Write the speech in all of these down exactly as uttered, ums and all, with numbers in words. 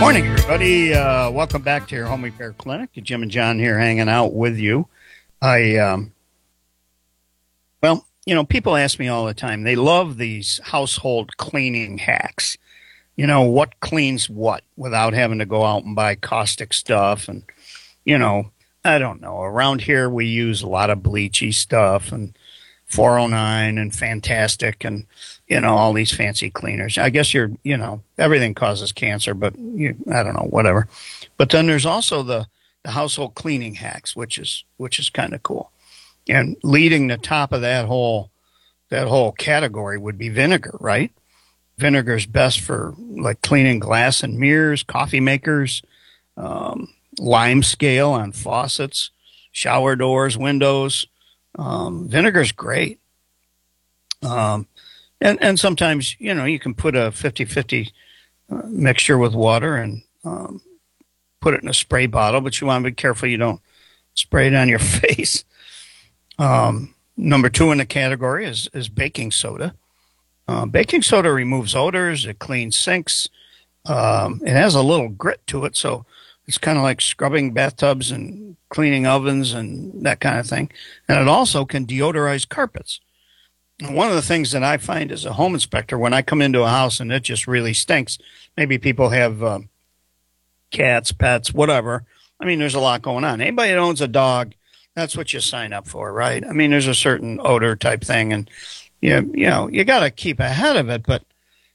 Morning, everybody. Uh, welcome back to your home repair clinic. Jim and John here hanging out with you. I, um, well, you know, people ask me all the time. They love these household cleaning hacks. You know, what cleans what without having to go out and buy caustic stuff. And, you know, I don't know. Around here, we use a lot of bleachy stuff and four oh nine and Fantastic and, you know, all these fancy cleaners. I guess you're, you know, everything causes cancer, but you, I don't know, whatever. But then there's also the, the household cleaning hacks, which is, which is kind of cool. And leading the top of that whole, that whole category would be vinegar, right? Vinegar is best for like cleaning glass and mirrors, coffee makers, um, lime scale on faucets, shower doors, windows. Um, vinegar is great. Um, and, and sometimes, you know, you can put a fifty-fifty uh, mixture with water and um, put it in a spray bottle, but you want to be careful you don't spray it on your face. Um, number two in the category is, is baking soda. Uh, baking soda removes odors. It cleans sinks. Um, it has a little grit to it, so it's kind of like scrubbing bathtubs and cleaning ovens and that kind of thing. And it also can deodorize carpets. And one of the things that I find as a home inspector, when I come into a house and it just really stinks, maybe people have uh, cats, pets, whatever. I mean, there's a lot going on. Anybody that owns a dog, that's what you sign up for, right? I mean, there's a certain odor type thing, and you, you know, you got to keep ahead of it. But,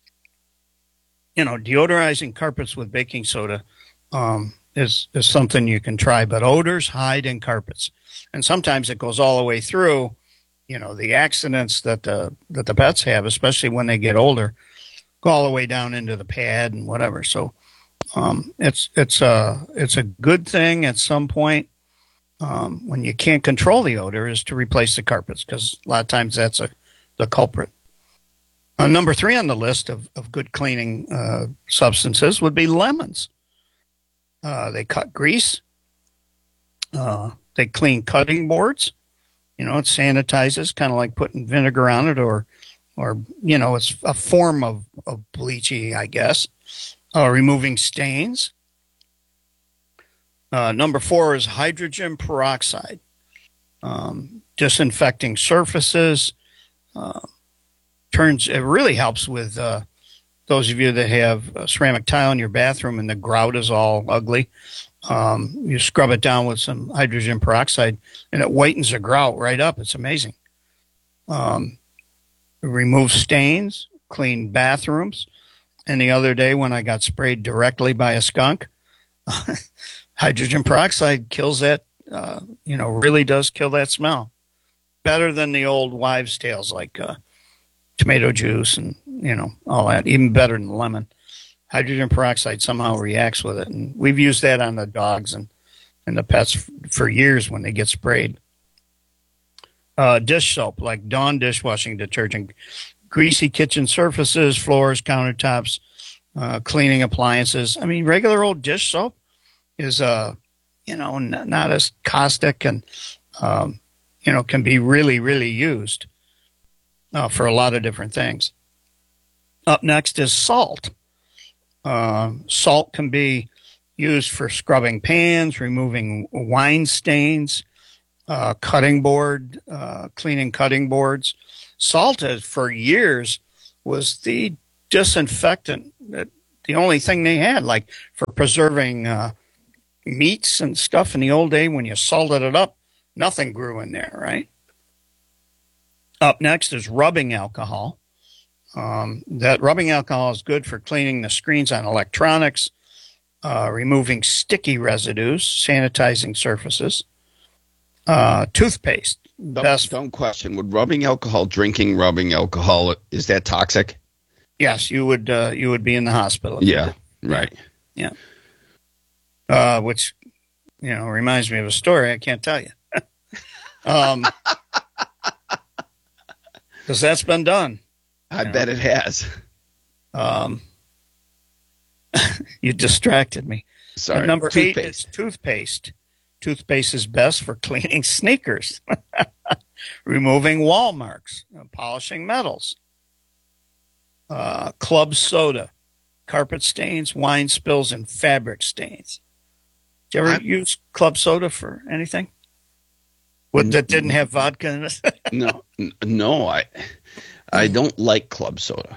you know, deodorizing carpets with baking soda um, is, is something you can try. But odors hide in carpets. And sometimes it goes all the way through, you know, the accidents that the, that the pets have, especially when they get older, go all the way down into the pad and whatever. So um, it's, it's, a, it's a good thing at some point. Um, when you can't control the odor, is to replace the carpets, because a lot of times that's a, the culprit. Uh, number three on the list of, of good cleaning uh, substances would be lemons. Uh, they cut grease. Uh, they clean cutting boards. You know, it sanitizes, kind of like putting vinegar on it, or, or you know, it's a form of, of bleachy, I guess. Uh, removing stains. Uh, number four is hydrogen peroxide, um, disinfecting surfaces. Uh, turns it really helps with uh, those of you that have a ceramic tile in your bathroom and the grout is all ugly. Um, you scrub it down with some hydrogen peroxide and it whitens the grout right up. It's amazing. Um, remove stains, clean bathrooms. And the other day when I got sprayed directly by a skunk, hydrogen peroxide kills that, uh, you know, really does kill that smell. Better than the old wives' tales like uh, tomato juice and, you know, all that. Even better than lemon. Hydrogen peroxide somehow reacts with it. And we've used that on the dogs and, and the pets f- for years when they get sprayed. Uh, dish soap, like Dawn dishwashing detergent. Greasy kitchen surfaces, floors, countertops, uh, cleaning appliances. I mean, regular old dish soap is, uh, you know, n- not as caustic and, um, you know, can be really, really used uh, for a lot of different things. Up next is salt. Uh, salt can be used for scrubbing pans, removing wine stains, uh, cutting board, uh, cleaning cutting boards. Salt has, for years, was the disinfectant, that the only thing they had, like for preserving uh, meats and stuff in the old day when you salted it up. Nothing grew in there, right? Up next is rubbing alcohol. Um, that rubbing alcohol is good for cleaning the screens on electronics, uh, removing sticky residues, sanitizing surfaces. Uh, toothpaste. Dumb, Best. dumb question. Would rubbing alcohol, drinking rubbing alcohol, is that toxic? Yes, you would. Uh, you would be in the hospital. Yeah, right. Yeah. Uh, which, you know, reminds me of a story I can't tell you. Um, because that's been done. I you bet know. it has. Um, you distracted me. Sorry. And number toothpaste. eight is toothpaste. Toothpaste is best for cleaning sneakers, removing wall marks, polishing metals. Uh, club soda, carpet stains, wine spills, and fabric stains. Did you ever I'm, use club soda for anything? What, that didn't have vodka in it? no, n- no, I, I don't like club soda.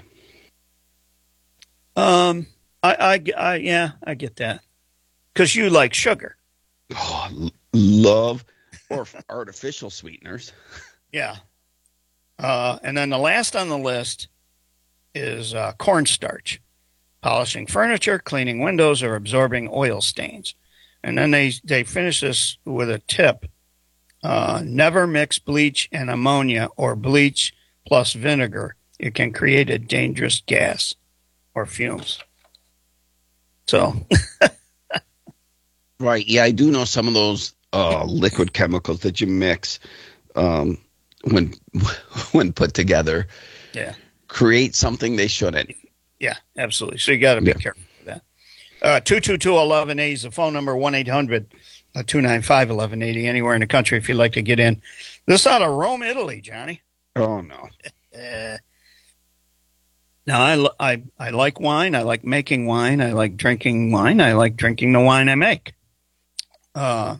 Um, I, I, I yeah, I get that. Because you like sugar. Oh, l- love or artificial sweeteners. Yeah. Uh, and then the last on the list is uh, cornstarch, polishing furniture, cleaning windows, or absorbing oil stains. And then they, they finish this with a tip. Uh, never mix bleach and ammonia or bleach plus vinegar. It can create a dangerous gas or fumes. So, Right. Yeah, I do know some of those uh, liquid chemicals that you mix um, when when put together yeah, create something they shouldn't. yeah, absolutely. So you got to be Yeah. careful with that. Uh, two two two, eleven eighty is the phone number, one eight hundred, two nine five, eleven eighty, anywhere in the country if you'd like to get in. This out of Rome, Italy, Johnny. Oh, no. Uh, now, I, li- I, I like wine. I like making wine. I like drinking wine. I like drinking the wine I make. Uh,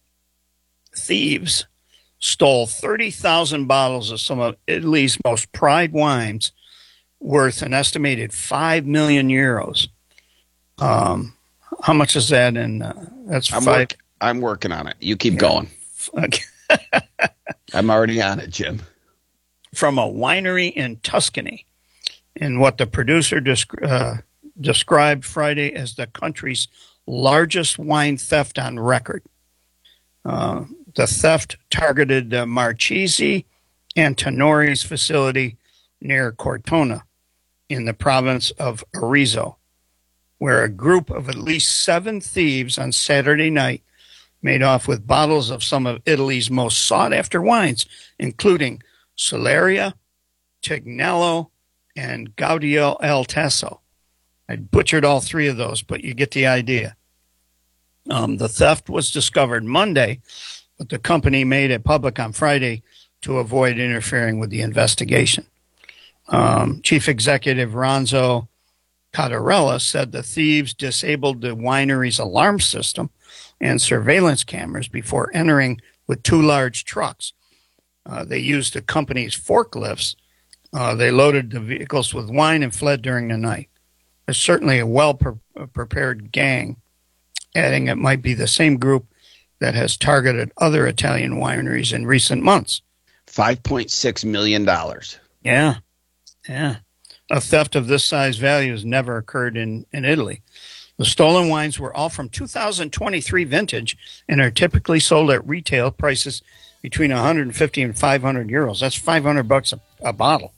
thieves stole thirty thousand bottles of some of Italy's most prized wines worth an estimated five million euros. Um, how much is that in, uh, that's I'm, five. work, I'm working on it. You keep Yeah. going. Okay. I'm already on it, Jim. From a winery in Tuscany, in what the producer desc- uh, described Friday as the country's largest wine theft on record. Uh, the theft targeted uh, Marchesi Antinori's facility near Cortona in the province of Arezzo, where a group of at least seven thieves on Saturday night made off with bottles of some of Italy's most sought-after wines, including Soleria, Tignello, and Gaudio El Tasso. I butchered all three of those, but you get the idea. Um, the theft was discovered Monday, but the company made it public on Friday to avoid interfering with the investigation. Um, Chief Executive Ronzo Cottarella said the thieves disabled the winery's alarm system and surveillance cameras before entering with two large trucks. Uh, they used the company's forklifts. Uh, they loaded the vehicles with wine and fled during the night. It's certainly a well-prepared gang, adding it might be the same group that has targeted other Italian wineries in recent months. five point six million dollars. Yeah, yeah. A theft of this size value has never occurred in, in Italy. The stolen wines were all from two thousand twenty-three vintage and are typically sold at retail prices between one hundred fifty and five hundred euros. That's five hundred bucks a, a bottle.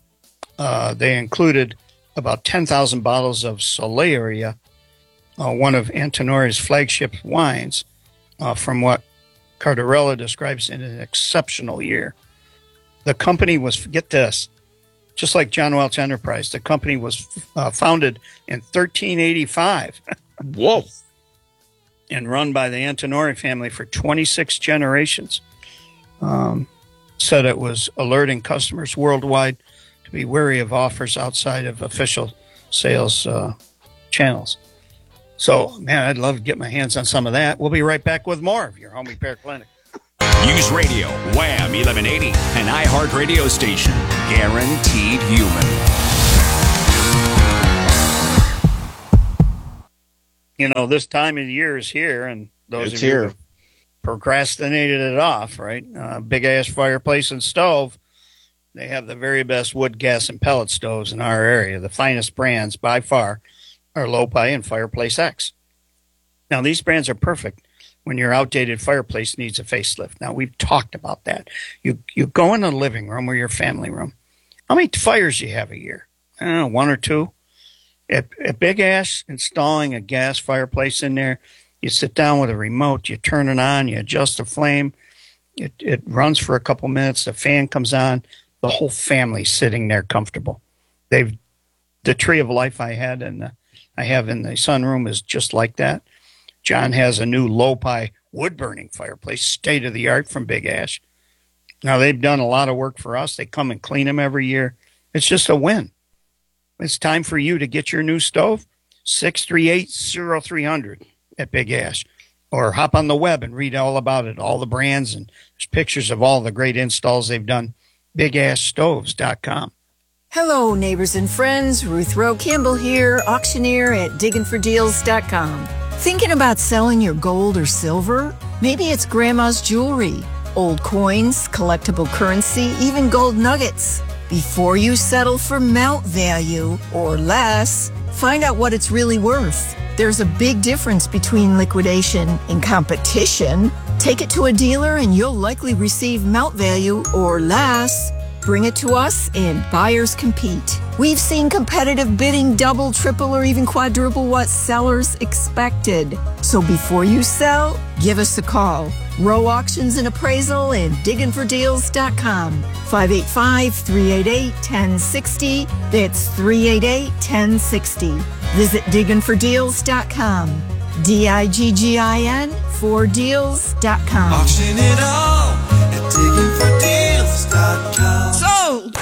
Uh, they included about ten thousand bottles of Soleria, uh, one of Antinori's flagship wines, uh, from what Cardarella describes in an exceptional year. The company was, get this, just like John Welch Enterprise, the company was uh, founded in thirteen eighty-five. Whoa. And run by the Antinori family for twenty-six generations. Um, said it was alerting customers worldwide to be wary of offers outside of official sales uh, channels. So, man, I'd love to get my hands on some of that. We'll be right back with more of your Home Repair Clinic. News Radio, Wham eleven eighty, an iHeart radio station. Guaranteed human. You know, this time of the year is here, and those It's of you here. who procrastinated it off, right? Uh, big ass fireplace and stove. They have the very best wood, gas, and pellet stoves in our area. The finest brands by far are Lopi and Fireplace X. Now, these brands are perfect when your outdated fireplace needs a facelift. Now, we've talked about that. You you go in the living room or your family room. How many fires do you have a year? I don't know, one or two. At, at Big Ash, installing a gas fireplace in there, you sit down with a remote, you turn it on, you adjust the flame. It, it runs for a couple minutes. The fan comes on. The whole family's sitting there comfortable. They've the tree of life I had and the, I have in the sunroom is just like that. John has a new Lopi wood burning fireplace, state of the art from Big Ash. Now they've done a lot of work for us. They come and clean them every year. It's just a win. It's time for you to get your new stove. six three eight, zero three hundred at Big Ash. Or hop on the web and read all about it, all the brands, and there's pictures of all the great installs they've done. big ash stoves dot com. Hello, neighbors and friends. Ruth Rowe Campbell here, auctioneer at diggin for deals dot com. Thinking about selling your gold or silver? Maybe it's grandma's jewelry, old coins, collectible currency, even gold nuggets. Before you settle for mount value or less, find out what it's really worth. There's a big difference between liquidation and competition. Take it to a dealer and you'll likely receive mount value or less. Bring it to us and buyers compete. We've seen competitive bidding double, triple, or even quadruple what sellers expected. So before you sell, give us a call. Row Auctions and Appraisal and diggin for deals dot com. five eight five, three eight eight, one oh six oh. That's three eight eight, one oh six oh. Visit diggin for deals dot com. D I G G I N for deals dot com. Auction it all at diggin for deals dot com. Sold!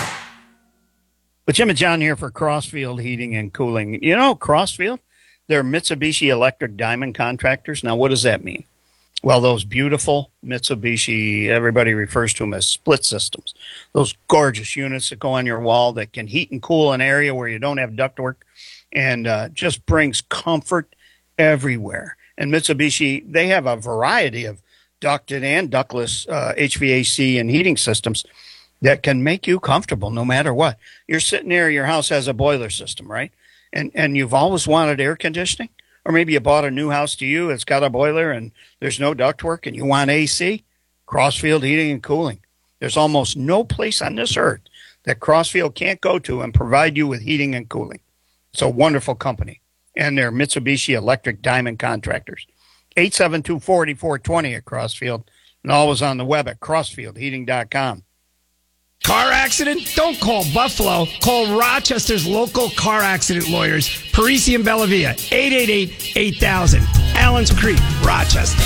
But Jim and John here for Crossfield Heating and Cooling. You know, Crossfield, they're Mitsubishi Electric Diamond Contractors. Now, what does that mean? Well, those beautiful Mitsubishi, everybody refers to them as split systems. Those gorgeous units that go on your wall that can heat and cool an area where you don't have ductwork and uh, just brings comfort everywhere. And Mitsubishi, they have a variety of ducted and ductless uh, H V A C and heating systems that can make you comfortable no matter what. You're sitting there, your house has a boiler system, right? And and you've always wanted air conditioning. Or maybe you bought a new house to you, it's got a boiler and there's no ductwork and you want A C. Crossfield Heating and Cooling. There's almost no place on this earth that Crossfield can't go to and provide you with heating and cooling. It's a wonderful company. And they're Mitsubishi Electric Diamond Contractors. eight seven two, four four two zero at Crossfield. And always on the web at crossfield heating dot com. Car accident? Don't call Buffalo. Call Rochester's local car accident lawyers, Parisi and Bellavia, eight eight eight, eight thousand. Allen's Creek, Rochester.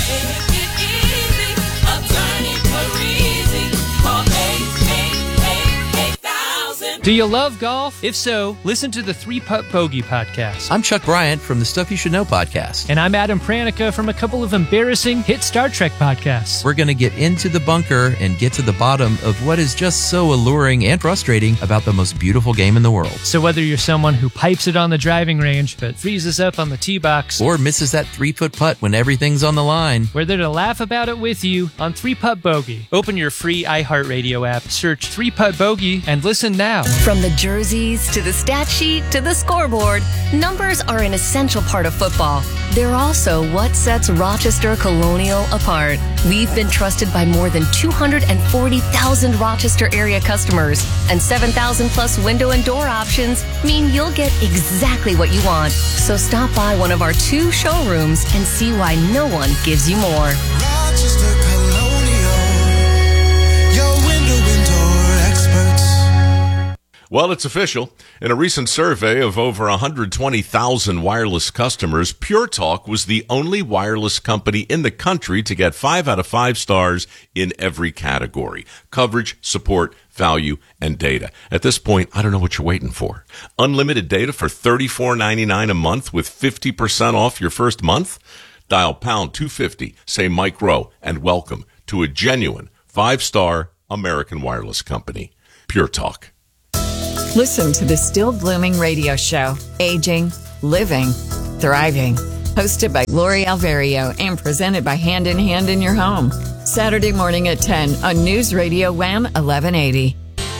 Do you love golf? If so, listen to the Three Putt Bogey podcast. I'm Chuck Bryant from the Stuff You Should Know podcast. And I'm Adam Pranica from a couple of embarrassing hit Star Trek podcasts. We're going to get into the bunker and get to the bottom of what is just so alluring and frustrating about the most beautiful game in the world. So whether you're someone who pipes it on the driving range but freezes up on the tee box, or misses that three-foot putt when everything's on the line, we're there to laugh about it with you on Three Putt Bogey. Open your free iHeartRadio app, search Three Putt Bogey, and listen now. From the jerseys to the stat sheet to the scoreboard, numbers are an essential part of football. They're also what sets Rochester Colonial apart. We've been trusted by more than two hundred forty thousand Rochester area customers, and seven thousand plus window and door options mean you'll get exactly what you want. So stop by one of our two showrooms and see why no one gives you more. Rochester Colonial, your window and door experts. Well, it's official. In a recent survey of over one hundred twenty thousand wireless customers, Pure Talk was the only wireless company in the country to get five out of five stars in every category: coverage, support, value, and data. At this point, I don't know what you're waiting for. Unlimited data for thirty-four ninety-nine a month with fifty percent off your first month? Dial pound two fifty, say Mike Rowe, and welcome to a genuine five-star American wireless company. Pure Talk. Listen to the Still Blooming radio show, Aging, Living, Thriving, hosted by Lori Alvario and presented by Hand in Hand in Your Home. Saturday morning at ten on News Radio Wham eleven eighty.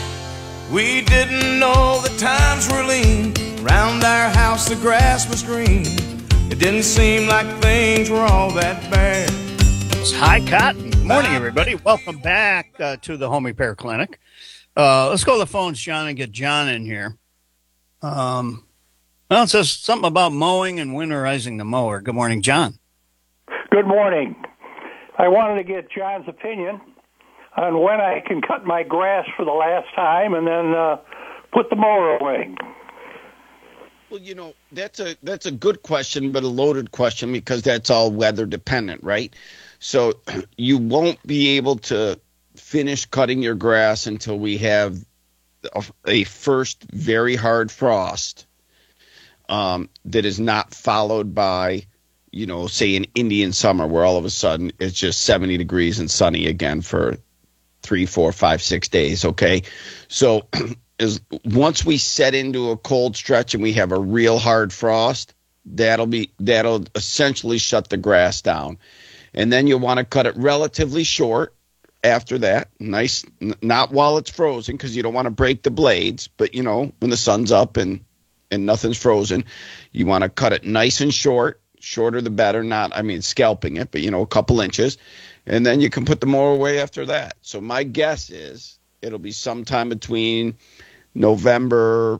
We didn't know the times were lean. Round our house the grass was green. It didn't seem like things were all that bad. It's High Cotton. Good morning, everybody. Welcome back uh, to the Home Repair Clinic. Uh, let's go to the phones, John, and get John in here. Um, well, it says something about mowing and winterizing the mower. Good morning, John. Good morning. I wanted to get John's opinion on when I can cut my grass for the last time and then uh, put the mower away. Well, you know, that's a that's a good question, but a loaded question because that's all weather dependent, right? So you won't be able to finish cutting your grass until we have a, a first very hard frost um, that is not followed by, you know, say an Indian summer where all of a sudden it's just seventy degrees and sunny again for three, four, five, six days. Okay. So as once we set into a cold stretch and we have a real hard frost, that'll be, that'll essentially shut the grass down. And then you'll want to cut it relatively short after that. Nice. N- not while it's frozen, because you don't want to break the blades, but you know, when the sun's up and, and nothing's frozen, you want to cut it nice and short. Shorter the better, not, I mean, scalping it, but, you know, a couple inches. And then you can put the mower away after that. So my guess is it'll be sometime between November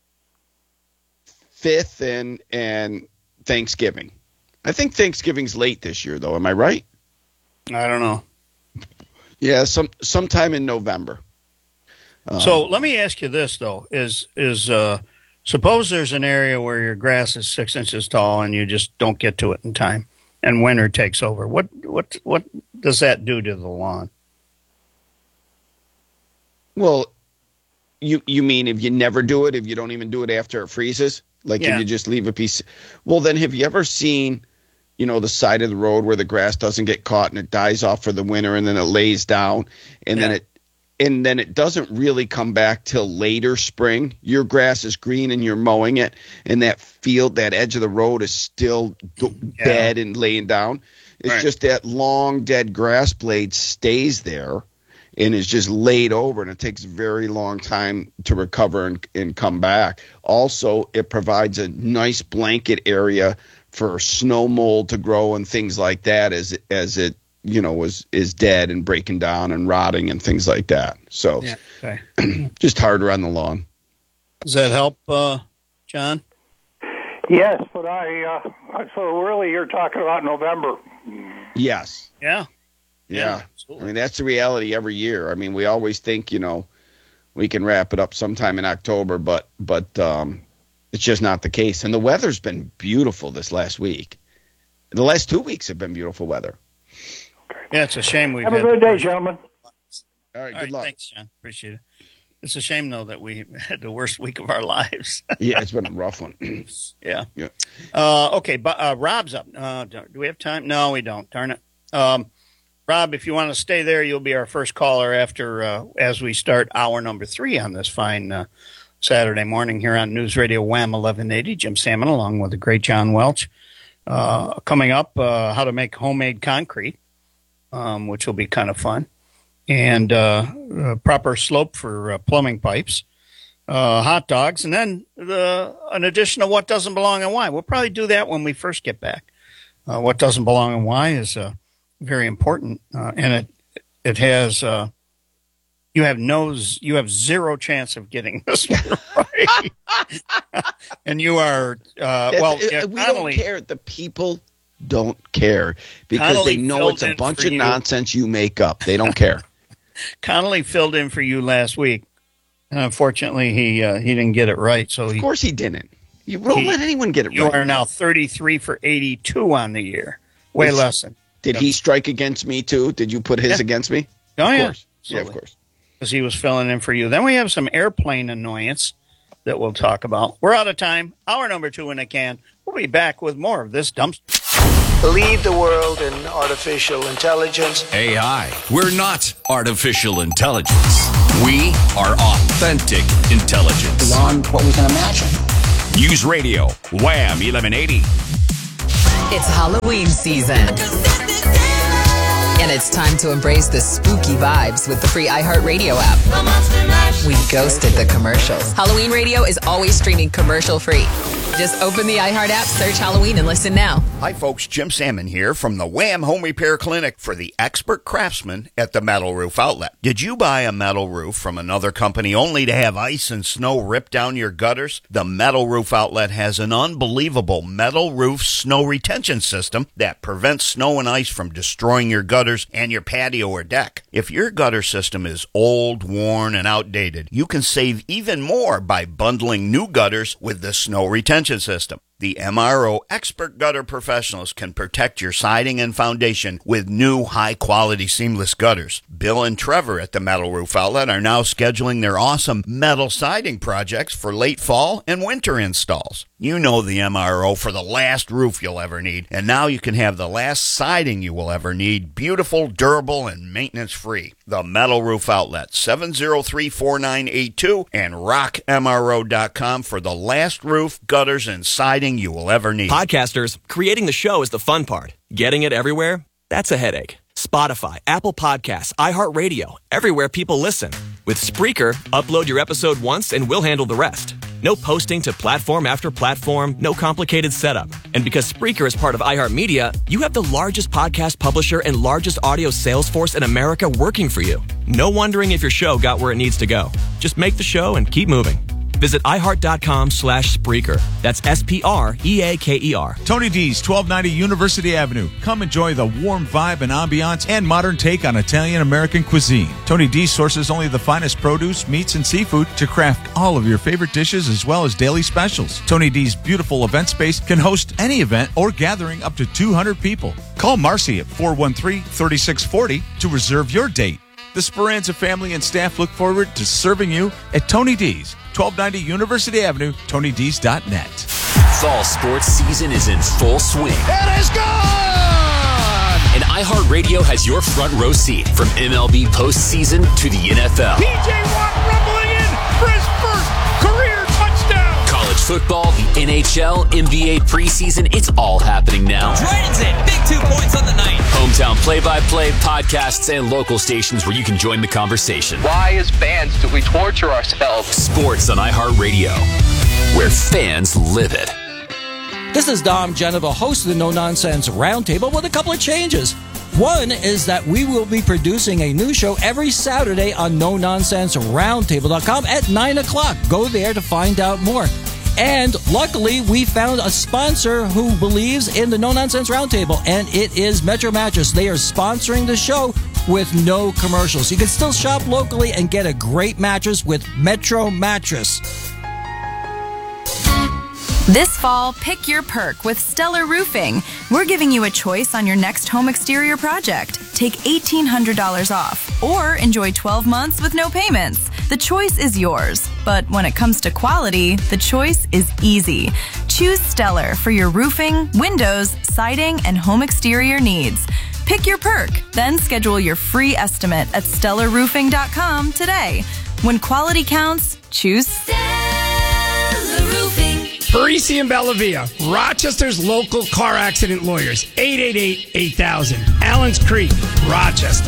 fifth and, and Thanksgiving. I think Thanksgiving's late this year, though. Am I right? I don't know. Yeah, some sometime in November. Um, so let me ask you this, though, is, is, uh, suppose there's an area where your grass is six inches tall and you just don't get to it in time, and winter takes over. What what what does that do to the lawn? Well, you you mean if you never do it, if you don't even do it after it freezes, like Yeah. if you just leave a piece? Well, then have you ever seen, you know, the side of the road where the grass doesn't get caught and it dies off for the winter and then it lays down and then Yeah. it and then it doesn't really come back till later spring. Your grass is green and you're mowing it, and that field, that edge of the road is still d- Yeah. dead and laying down. It's Right. just that long dead grass blade stays there and is just laid over, and it takes a very long time to recover and, and come back. Also, it provides a nice blanket area for snow mold to grow and things like that as as it, you know, was is dead and breaking down and rotting and things like that. So Yeah. Okay. just harder on the lawn. Does that help, uh, John? Yes, but I, uh, so really you're talking about November. Yes. Yeah. Yeah. Yeah, I mean, that's the reality every year. I mean, we always think, you know, we can wrap it up sometime in October, but but um, it's just not the case. And the weather's been beautiful this last week. The last two weeks have been beautiful weather. Yeah, it's a shame we've Have a had good day, gentlemen. All right, All good right, luck. thanks, John. Appreciate it. It's a shame, though, that we had the worst week of our lives. Yeah, it's been a rough one. Yeah. Yeah. Uh, okay, but uh, Rob's up. Uh, do do we have time? No, we don't. Darn it. Um, Rob, if you want to stay there, you'll be our first caller after uh, as we start hour number three on this fine uh, Saturday morning here on News Radio Wham eleven eighty. Jim Salmon along with the great John Welch. Uh, coming up, uh, how to make homemade concrete, um, which will be kind of fun, and uh, uh, proper slope for uh, plumbing pipes. Uh, hot dogs, and then the, an addition of what doesn't belong and why. We'll probably do that when we first get back. Uh, what doesn't belong and why is uh, very important, uh, and it it has uh, you have no you have zero chance of getting this one right, and you are uh, That's- well. uh, Yeah, we Connolly, don't care. The people don't care because Connolly they know filled it's a in bunch for of you. nonsense you make up. They don't care. Connolly filled in for you last week, and unfortunately he uh, he didn't get it right. So Of he, course he didn't. You don't He- let anyone get it you right. are now thirty-three for eighty-two on the year. Way Is- less than. Did he strike against me too? Did you put his Yeah. against me? Oh, of yeah. course. Yeah, of Absolutely. course. Because he was filling in for you. Then we have some airplane annoyance that we'll talk about. We're out of time. Hour number two in the can. We'll be back with more of this dumpster. Leave the world in artificial intelligence. A I. We're not artificial intelligence. We are authentic intelligence. Beyond what we can imagine. News Radio, Wham eleven eighty. It's Halloween season. And it's time to embrace the spooky vibes with the free iHeartRadio app. We ghosted the commercials. Halloween Radio is always streaming commercial free. Just open the iHeart app, search Halloween, and listen now. Hi, folks. Jim Salmon here from the Wham Home Repair Clinic for the expert craftsman at the Metal Roof Outlet. Did you buy a metal roof from another company only to have ice and snow rip down your gutters? The Metal Roof Outlet has an unbelievable metal roof snow retention system that prevents snow and ice from destroying your gutters and your patio or deck. If your gutter system is old, worn, and outdated, you can save even more by bundling new gutters with the snow retention system. The M R O expert gutter professionals can protect your siding and foundation with new high-quality seamless gutters. Bill and Trevor at the Metal Roof Outlet are now scheduling their awesome metal siding projects for late fall and winter installs. You know the M R O for the last roof you'll ever need, and now you can have the last siding you will ever need, beautiful, durable, and maintenance-free. The Metal Roof Outlet, seven oh three, four nine eight two, and rock M R O dot com for the last roof, gutters, and siding you will ever need. Podcasters, creating the show is the fun part. Getting it everywhere? That's a headache. Spotify, Apple Podcasts, iHeartRadio, everywhere people listen. With Spreaker, upload your episode once and we'll handle the rest. No posting to platform after platform, no complicated setup. And because Spreaker is part of iHeartMedia, you have the largest podcast publisher and largest audio sales force in America working for you. No wondering if your show got where it needs to go. Just make the show and keep moving. Visit iHeart.com slash Spreaker. That's S P R E A K E R. Tony D's, twelve ninety University Avenue. Come enjoy the warm vibe and ambiance and modern take on Italian-American cuisine. Tony D sources only the finest produce, meats, and seafood to craft all of your favorite dishes as well as daily specials. Tony D's beautiful event space can host any event or gathering up to two hundred people. Call Marcy at four one three, three six four zero to reserve your date. The Speranza family and staff look forward to serving you at Tony D's, twelve ninety University Avenue, Tony D's dot net. Fall sports season is in full swing. It is gone! And iHeartRadio has your front row seat from M L B postseason to the N F L. T J Watt rumbling in for his first career touchdown. College football, the N H L, N B A preseason, it's all happening now. Dragons in, big two points on the night. Hometown play-by-play, podcasts, and local stations where you can join the conversation. Why, as fans, do we torture ourselves? Sports on iHeartRadio, where fans live it. This is Dom Jenna, the host of the No Nonsense Roundtable, with a couple of changes. One is that we will be producing a new show every Saturday on no nonsense roundtable dot com at nine o'clock. Go there to find out more. And luckily, we found a sponsor who believes in the No Nonsense Roundtable, and it is Metro Mattress. They are sponsoring the show with no commercials. You can still shop locally and get a great mattress with Metro Mattress. This fall, pick your perk with Stellar Roofing. We're giving you a choice on your next home exterior project. Take eighteen hundred dollars off or enjoy twelve months with no payments. The choice is yours. But when it comes to quality, the choice is easy. Choose Stellar for your roofing, windows, siding, and home exterior needs. Pick your perk, then schedule your free estimate at stellar roofing dot com today. When quality counts, choose Stellar Roofing. Parisi and Bellavia, Rochester's local car accident lawyers. eight eight eight, eight thousand. Allens Creek, Rochester.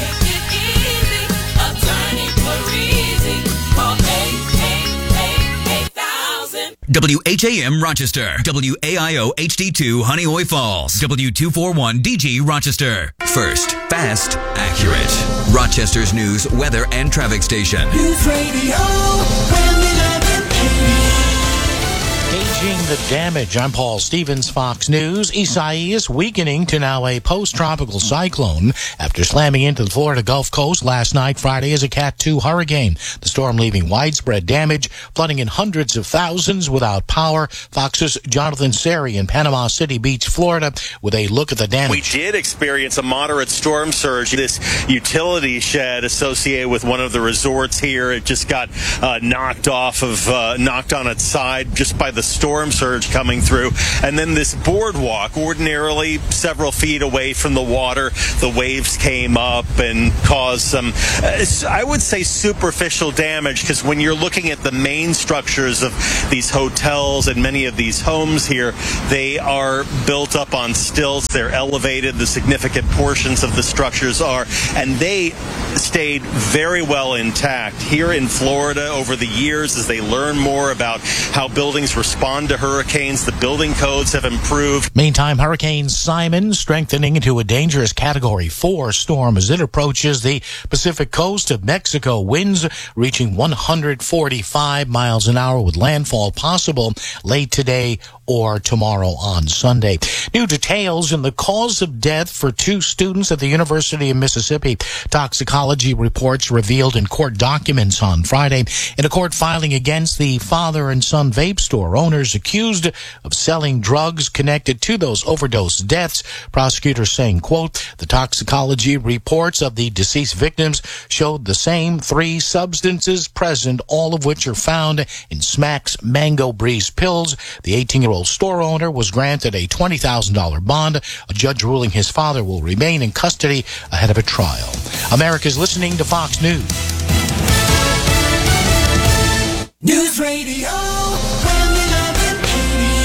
W H A M Rochester, W A I O H D two Honeoye Falls, W two forty-one D G Rochester. First, fast, accurate. Rochester's news, weather, and traffic station. News Radio eleven eighty. Gauging the damage. I'm Paul Stevens, Fox News. Isaias weakening to now a post-tropical cyclone after slamming into the Florida Gulf Coast last night, Friday, as a Cat two hurricane. The storm leaving widespread damage, flooding in hundreds of thousands without power. Fox's Jonathan Seri in Panama City Beach, Florida, with a look at the damage. We did experience a moderate storm surge. This utility shed associated with one of the resorts here, it just got uh, knocked off of, uh, knocked on its side just by the storm surge coming through. And then this boardwalk, ordinarily several feet away from the water, the waves came up and caused some, uh, I would say, superficial damage, because when you're looking at the main structures of these hotels and many of these homes here, they are built up on stilts, they're elevated, the significant portions of the structures are, and they stayed very well intact. Here in Florida, over the years, as they learn more about how buildings respond to hurricanes, the building codes have improved. Meantime, Hurricane Simon strengthening into a dangerous Category four storm as it approaches the Pacific coast of Mexico. Winds reaching one hundred forty-five miles an hour with landfall possible late today or tomorrow on Sunday. New details in the cause of death for two students at the University of Mississippi. Toxicology reports revealed in court documents on Friday in a court filing against the father and son vape store owners accused of selling drugs connected to those overdose deaths. Prosecutors saying, quote, the toxicology reports of the deceased victims showed the same three substances present, all of which are found in Smack's Mango Breeze pills. The eighteen-year-old store owner was granted a twenty thousand dollars bond, a judge ruling his father will remain in custody ahead of a trial. America's listening to Fox News. News Radio Wham eleven eighty.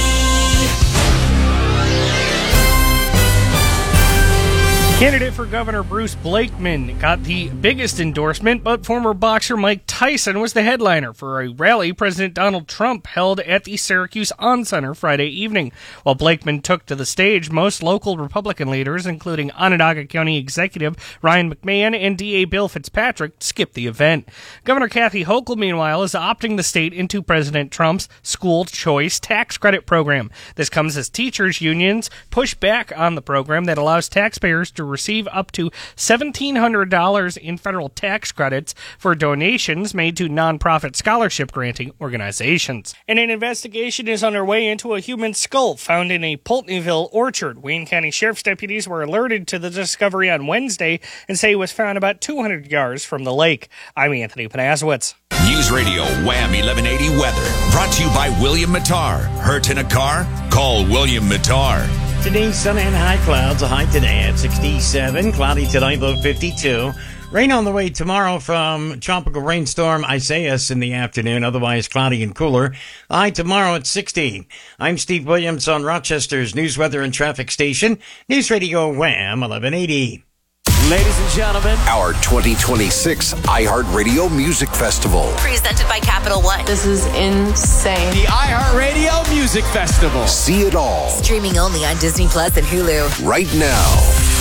Candidate for Governor Bruce Blakeman got the biggest endorsement, but former boxer Mike Tyson was the headliner for a rally President Donald Trump held at the Syracuse On Center Friday evening. While Blakeman took to the stage, most local Republican leaders, including Onondaga County Executive Ryan McMahon and D A Bill Fitzpatrick, skipped the event. Governor Kathy Hochul, meanwhile, is opting the state into President Trump's school choice tax credit program. This comes as teachers' unions push back on the program that allows taxpayers to receive up to seventeen hundred dollars in federal tax credits for donations made to nonprofit scholarship granting organizations. And an investigation is underway into a human skull found in a Pulteneyville orchard. Wayne County Sheriff's deputies were alerted to the discovery on Wednesday and say it was found about two hundred yards from the lake. I'm Anthony Panaswitz. News Radio Wham eleven eighty weather. Brought to you by William Mattar. Hurt in a car? Call William Mattar. Today, sun and high clouds, a high today at sixty-seven, cloudy tonight, low fifty-two. Rain on the way tomorrow from tropical rainstorm Isaias in the afternoon, otherwise cloudy and cooler. High tomorrow at sixty. I'm Steve Williams on Rochester's News, Weather, and Traffic Station, News Radio Wham eleven eighty. Ladies and gentlemen, our twenty twenty-six iHeartRadio Music Festival. Presented by Capital One. This is insane. The iHeartRadio Music Festival. See it all. Streaming only on Disney Plus and Hulu. Right now.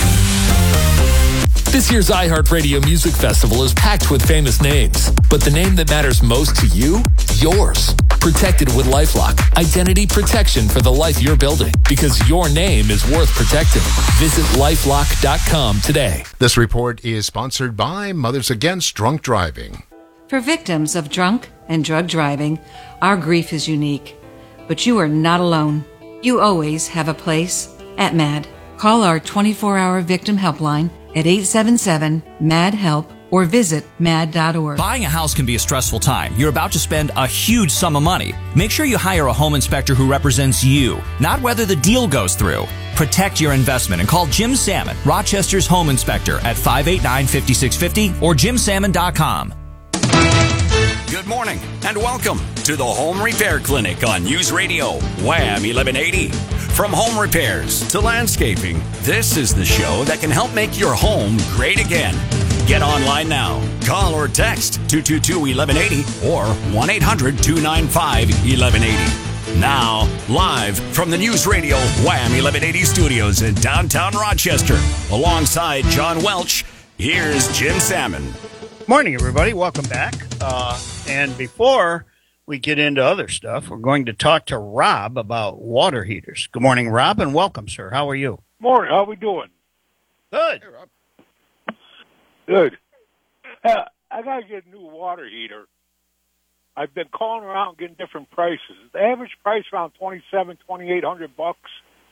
This year's iHeartRadio Music Festival is packed with famous names, but the name that matters most to you? Yours. Protected with LifeLock. Identity protection for the life you're building, because your name is worth protecting. Visit lifelock dot com today. This report is sponsored by Mothers Against Drunk Driving. For victims of drunk and drug driving, our grief is unique. But you are not alone. You always have a place at MAD. Call our twenty-four hour victim helpline at eight seven seven, M A D, HELP or visit mad dot org. Buying a house can be a stressful time. You're about to spend a huge sum of money. Make sure you hire a home inspector who represents you, not whether the deal goes through. Protect your investment and call Jim Salmon, Rochester's home inspector, at five eight nine, five six five zero or jim salmon dot com. Good morning and welcome to the Home Repair Clinic on News Radio Wham eleven eighty. From home repairs to landscaping, this is the show that can help make your home great again. Get online now. Call or text two two two, one one eight zero or one eight hundred, two nine five, one one eight zero. Now, live from the News Radio Wham eleven eighty studios in downtown Rochester, alongside John Welch, here's Jim Salmon. Morning, everybody. Welcome back. Uh, and before we get into other stuff, we're going to talk to Rob about water heaters. Good morning, Rob, and welcome, sir. How are you? Morning. How we doing? Good. Hey, Rob. Good. Uh, I got to get a new water heater. I've been calling around getting different prices. The average price around twenty-seven, twenty-eight hundred bucks.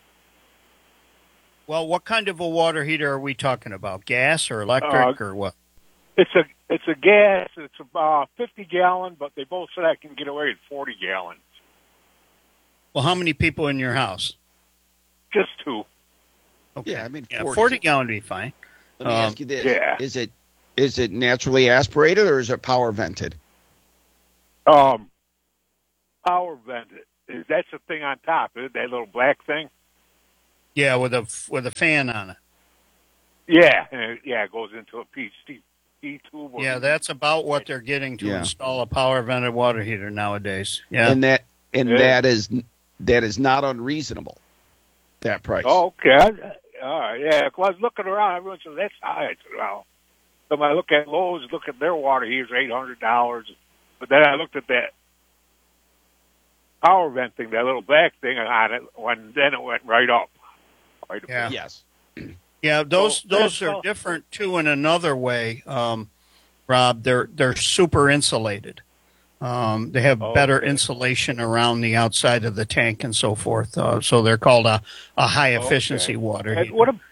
Well, what kind of a water heater are we talking about? Gas or electric Uh, or what? It's a it's a gas. It's about fifty gallon, but they both said I can get away with forty gallons. Well, how many people in your house? Just two. Okay. Yeah, I mean, yeah, forty. forty gallon would be fine. Let me Um, ask you this: yeah. Is it is it naturally aspirated or is it power vented? Um, power vented. Is that's the thing on top? Is it that little black thing? Yeah, with a with a fan on it. Yeah, and it, yeah, it goes into a P C tube. or- Yeah, that's about what they're getting to Yeah. install a power vented water heater nowadays. Yeah, And that and Yeah. that is that is not unreasonable. That price. Oh, okay. I- All right, yeah. 'Cause I was looking around. Everyone says that's high. I said, well, so when I look at Lowe's, look at their water heaters, eight hundred dollars. But then I looked at that power vent thing, that little back thing on it, when then it went right up. Right up. Yeah. Yes. Yeah, those So, those that's are all- different too in another way, um, Rob. They're they're super insulated. Um, they have better Okay. insulation around the outside of the tank and so forth. Uh, so they're called a, a high efficiency Okay. water And heater. what ab-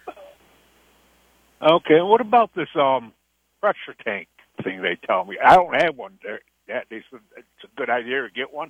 okay, what about this um pressure tank thing they tell me? I don't have one there. That they said it's a good idea to get one.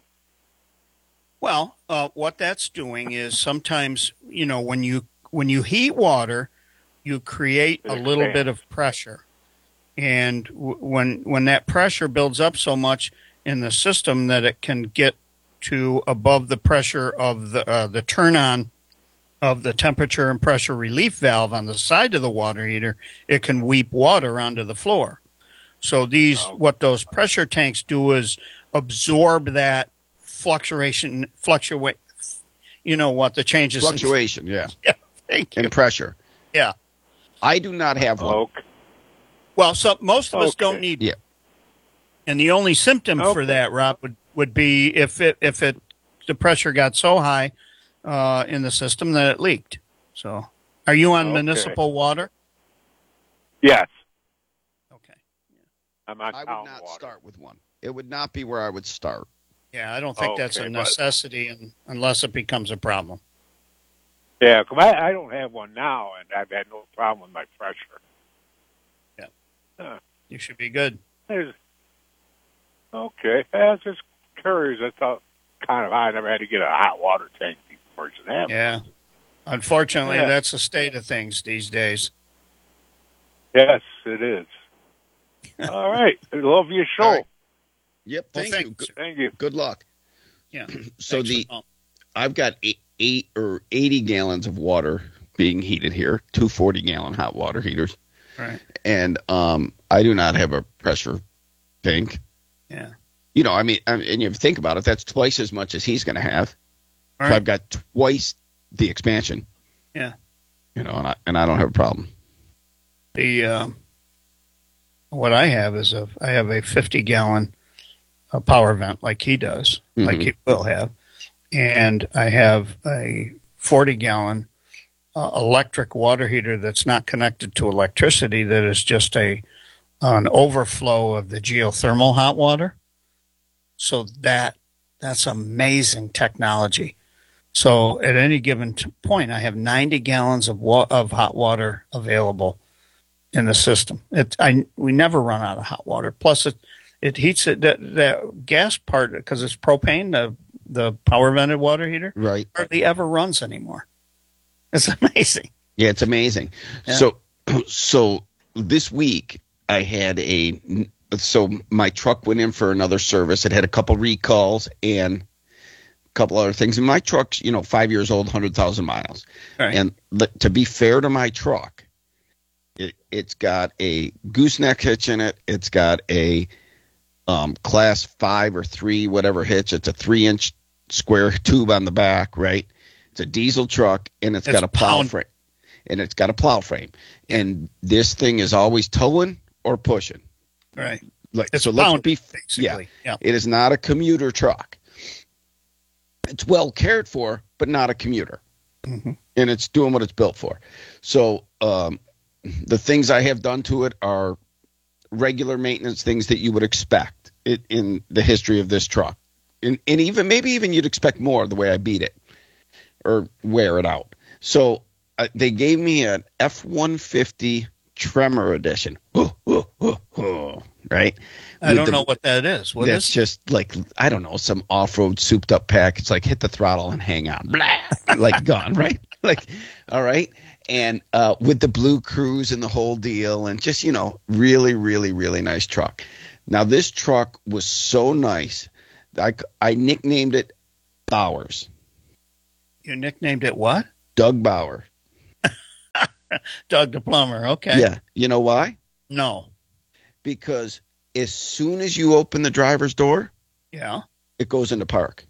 Well, uh, what that's doing is sometimes, you know, when you when you heat water, you create a It little expands. bit of pressure, and w- when when that pressure builds up so much in the system that it can get to above the pressure of the uh, the turn on of the temperature and pressure relief valve on the side of the water heater, it can weep water onto the floor. So these, what those pressure tanks do is absorb that fluctuation, fluctuate. You know what the changes? in- Fluctuation, yeah. Yeah, thank you. And pressure. Yeah. I do not have one. Okay. Well, so most of us Okay. don't need. Yeah. And the only symptom for Okay. that, Rob, would, would be if it if it the pressure got so high uh, in the system that it leaked. So, are you on Okay. municipal water? Yes. Okay. I'm on I would town not water. start with one. It would not be where I would start. Yeah, I don't think that's a Okay, but- necessity, and, unless it becomes a problem. Yeah, 'cause I, I don't have one now, and I've had no problem with my pressure. Yeah. Huh. You should be good. There's- Okay, I was just curious. I thought kind of I never had to get a hot water tank before. Should have. Yeah. Unfortunately, Yeah. that's the state of things these days. Yes, it is. All right, I love your show. All right. Yep. Well, Thank thank you. you, Good, Thank you. good luck. Yeah. So Thanks for the calling. I've got eight, eight or eighty gallons of water being heated here, two forty gallon hot water heaters, Right. and um, I do not have a pressure tank. Yeah. You know, I mean, I mean, and you think about it, that's twice as much as he's going to have. All So right. I've got twice the expansion. Yeah. You know, and I and I don't have a problem. The uh, what I have is a I have a fifty gallon uh, power vent like he does, like Mhm. he will have, and I have a forty gallon uh, electric water heater that's not connected to electricity. That is just a an overflow of the geothermal hot water. So that that's amazing technology. So at any given t- point, I have ninety gallons of wa- of hot water available in the system. It I we never run out of hot water. Plus, it it heats it. That that gas part, because it's propane, the the power vented water heater, Right. hardly ever runs anymore. It's amazing. Yeah, it's amazing. Yeah. So, so this week I had a so my truck went in for another service. It had a couple recalls and a couple other things. And my truck's, you know, five years old, hundred thousand miles. Right. And li- to be fair to my truck, it it's got a gooseneck hitch in it. It's got a um, class five or three, whatever hitch. It's a three inch square tube on the back, right? It's a diesel truck, and it's It's got a plow pound- frame. And it's got a plow frame. And this thing is always towing or pushing. Right. Like, It's so let's pound, be basically. yeah, Yeah. It is not a commuter truck. It's well cared for, but not a commuter. Mhm. And it's doing what it's built for. So um, the things I have done to it are regular maintenance things that you would expect it, in the history of this truck. And, and even maybe even you'd expect more the way I beat it or wear it out. So uh, they gave me an F one fifty Tremor Edition. Oh, oh, oh, oh, right? I With don't the- know what that is. What That's is? just like, I don't know, some off-road souped-up pack. It's like hit the throttle and hang on. Blah, like gone, right? Like, all right. And uh, with the Blue Cruise and the whole deal, and just, you know, really, really, really nice truck. Now, this truck was so nice, I, I nicknamed it Bowers. You nicknamed it what? Doug Bauer. Doug the plumber. Okay. Yeah. You know why? No. Because as soon as you open the driver's door, Yeah. it goes into park.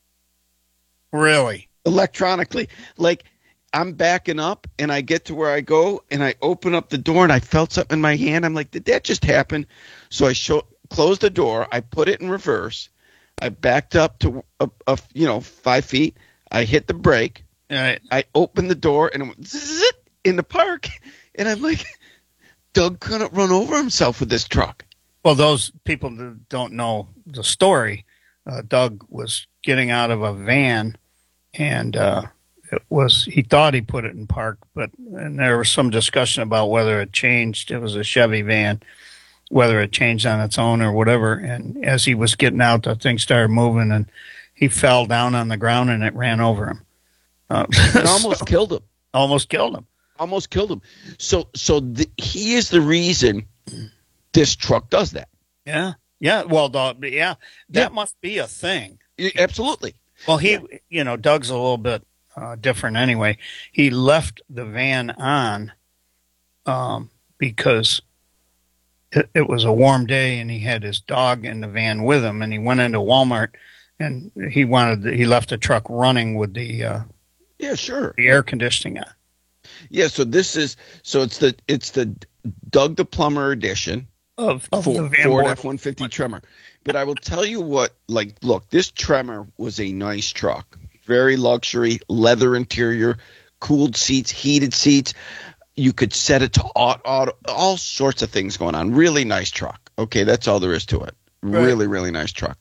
Really? Electronically. Like, I'm backing up and I get to where I go and I open up the door and I felt something in my hand. I'm like, did that just happen? So I show, close the door. I put it in reverse. I backed up to a, a you know five feet. I hit the brake. All right. I opened the door and it went zzz, in the park, and I'm like, Doug couldn't run over himself with this truck. Well, those people that don't know the story, uh, Doug was getting out of a van, and uh, it was he thought he put it in park, but and there was some discussion about whether it changed. It was a Chevy van, whether it changed on its own or whatever. And as he was getting out, the thing started moving, and he fell down on the ground, and it ran over him. Uh, it almost so, killed him. Almost killed him. Almost killed him. So, so the, he is the reason this truck does that. Yeah, yeah. Well, the, yeah, that yeah. must be a thing. Absolutely. Well, he, you know, Doug's a little bit uh, different anyway. He left the van on um, because it, it was a warm day, and he had his dog in the van with him, and he went into Walmart, and he wanted the, he left the truck running with the uh, yeah, sure, the air conditioning on. Yeah, so this is so it's the it's the Doug the Plumber edition of, of Ford, the Van Ford Bortle. F one fifty Tremor. But I will tell you what, like, look, this Tremor was a nice truck, very luxury, leather interior, cooled seats, heated seats. You could set it to auto, auto, all sorts of things going on. Really nice truck. Okay, that's all there is to it. Right. Really, really nice truck.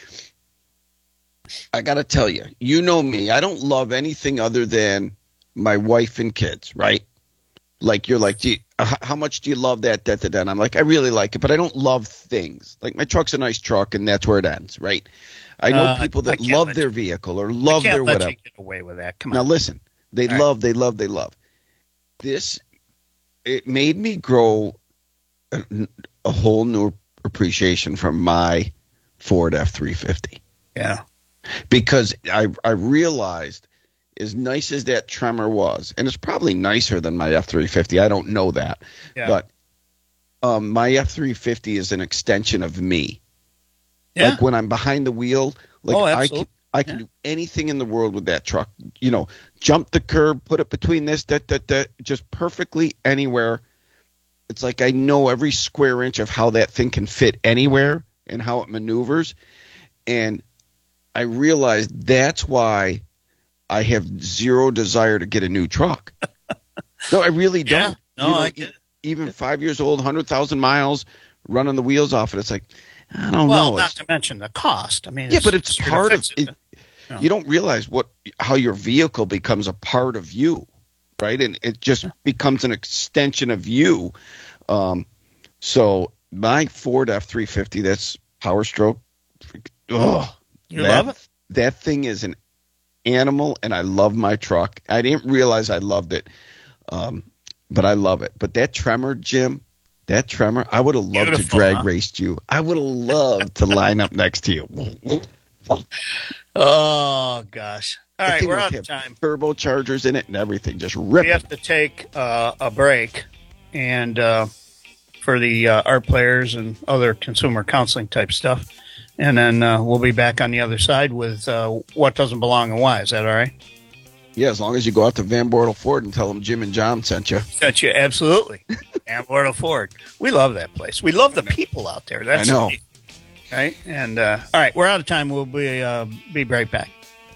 I got to tell you, you know me. I don't love anything other than my wife and kids, right? Like, you're like, do you, uh, how much do you love that, that, that, that? And I'm like, I really like it, but I don't love things. Like, my truck's a nice truck, and that's where it ends, right? I know uh, people that love their you, vehicle or love I can't their let whatever. You get away with that. Come now, on. listen, they All love, right. they love, they love. This, it made me grow a, a whole new appreciation for my Ford F three fifty. Yeah. Because I I realized, as nice as that Tremor was, and it's probably nicer than my F three fifty. I don't know that. Yeah. But um, my F three fifty is an extension of me. Yeah. Like when I'm behind the wheel, like oh, I can I can yeah. do anything in the world with that truck. You know, jump the curb, put it between this, that, that, that, just perfectly anywhere. It's like I know every square inch of how that thing can fit anywhere and how it maneuvers. And I realized that's why I have zero desire to get a new truck. No, I really don't. Yeah. No, you know, I get it. Even five years old, one hundred thousand miles, running the wheels off it. It's like, I don't well, know. not it's, to mention the cost. I mean, yeah, it's, but it's part of it. No. You don't realize what how your vehicle becomes a part of you, right? And it just yeah. becomes an extension of you. Um, so my Ford F three fifty, that's Power Stroke. Oh, you that, love it? That thing is an animal, and I love my truck. I didn't realize I loved it, um, but I love it. But that Tremor, Jim, that Tremor, I would have loved Beautiful, to drag huh? race you. I would have loved to line up next to you. Oh, gosh. All right, we're out of time. Turbochargers in it and everything. Just rip We have to take uh, a break. And uh, for the uh, art players and other consumer counseling type stuff. And then uh, we'll be back on the other side with uh, What Doesn't Belong and Why. Is that all right? Yeah, as long as you go out to Van Bortle Ford and tell them Jim and John sent you. Sent you, absolutely. Van Bortle Ford. We love that place. We love the people out there. That's I know. Neat. Right? And, uh, all right, we're out of time. We'll be, uh, be right back.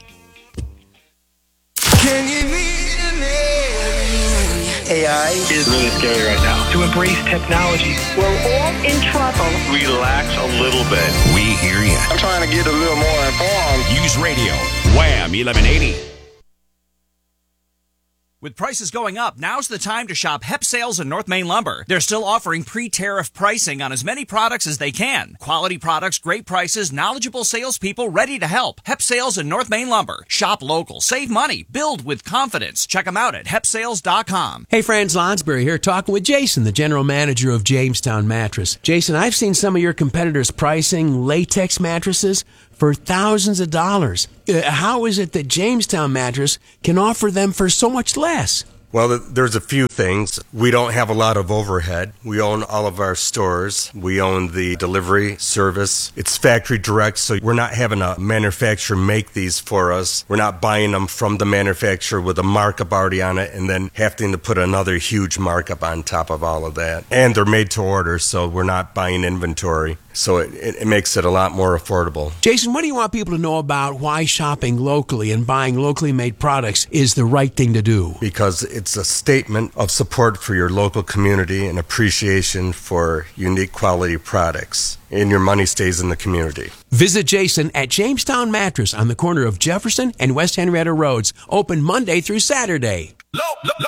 Can you be A I is really scary right now. To embrace technology. We're all in trouble. Relax a little bit. We hear you. I'm trying to get a little more informed. News Radio, Wham eleven eighty. With prices going up, now's the time to shop Hep Sales and North Main Lumber. They're still offering pre-tariff pricing on as many products as they can. Quality products, great prices, knowledgeable salespeople ready to help. Hep Sales and North Main Lumber. Shop local, save money, build with confidence. Check them out at hep sales dot com. Hey, Franz Lonsberry here, talking with Jason, the general manager of Jamestown Mattress. Jason, I've seen some of your competitors pricing latex mattresses for thousands of dollars. Uh, how is it that Jamestown Mattress can offer them for so much less? Well, there's a few things. We don't have a lot of overhead. We own all of our stores. We own the delivery service. It's factory direct, so we're not having a manufacturer make these for us. We're not buying them from the manufacturer with a markup already on it and then having to put another huge markup on top of all of that. And they're made to order, so we're not buying inventory. So it, it, it makes it a lot more affordable. Jason, what do you want people to know about why shopping locally and buying locally made products is the right thing to do? Because it's a statement of support for your local community and appreciation for unique quality products. And your money stays in the community. Visit Jason at Jamestown Mattress on the corner of Jefferson and West Henrietta Roads. Open Monday through Saturday. Low, low, low.